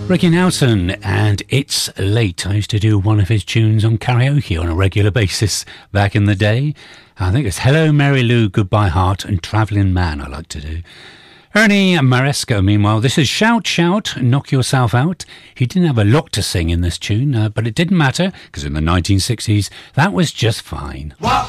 Ricky Nelson and It's Late. I used to do one of his tunes on karaoke on a regular basis back in the day. I think it's Hello Mary Lou, Goodbye Heart and Travelling Man I like to do. Ernie Maresco, meanwhile, this is Shout Shout, Knock Yourself Out. He didn't have a lot to sing in this tune, but it didn't matter, because in the 1960s, that was just fine.